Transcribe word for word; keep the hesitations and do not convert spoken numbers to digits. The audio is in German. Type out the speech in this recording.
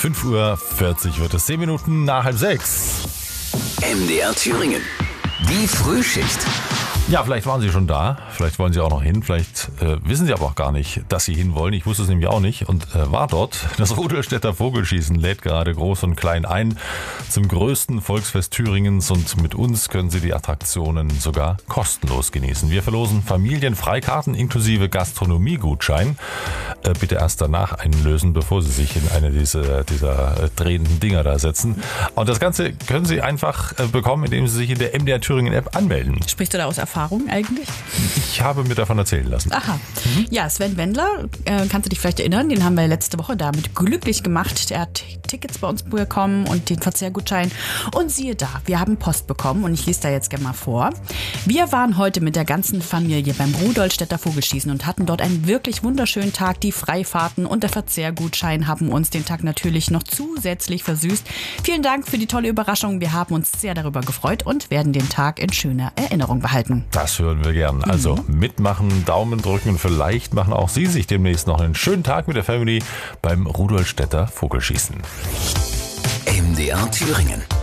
fünf Uhr vierzig wird es, zehn Minuten nach halb sechs. M D R Thüringen. Die Frühschicht. Ja, vielleicht waren Sie schon da, vielleicht wollen Sie auch noch hin, vielleicht äh, wissen Sie aber auch gar nicht, dass Sie hinwollen. Ich wusste es nämlich auch nicht und äh, war dort. Das Rudolstädter Vogelschießen lädt gerade groß und klein ein zum größten Volksfest Thüringens und mit uns können Sie die Attraktionen sogar kostenlos genießen. Wir verlosen Familienfreikarten inklusive Gastronomiegutschein. Äh, bitte erst danach einlösen, bevor Sie sich in eine dieser, dieser äh, drehenden Dinger da setzen. Und das Ganze können Sie einfach äh, bekommen, indem Sie sich in der M D R Thüringen App anmelden. Sprichst du da aus Erfahrung eigentlich? Ich habe mir davon erzählen lassen. Aha. Mhm. Ja, Sven Wendler, äh, kannst du dich vielleicht erinnern, den haben wir letzte Woche damit glücklich gemacht. Der hat Tickets bei uns bekommen und den Verzehrgutschein. Und siehe da, wir haben Post bekommen und ich lese da jetzt gerne mal vor. Wir waren heute mit der ganzen Familie beim Rudolstädter Vogelschießen und hatten dort einen wirklich wunderschönen Tag. Die Freifahrten und der Verzehrgutschein haben uns den Tag natürlich noch zusätzlich versüßt. Vielen Dank für die tolle Überraschung. Wir haben uns sehr darüber gefreut und werden den Tag in schöner Erinnerung behalten. Das hören wir gern. Also mhm. mitmachen, Daumen drücken und vielleicht machen auch Sie sich demnächst noch einen schönen Tag mit der Family beim Rudolstädter Vogelschießen. M D R Thüringen.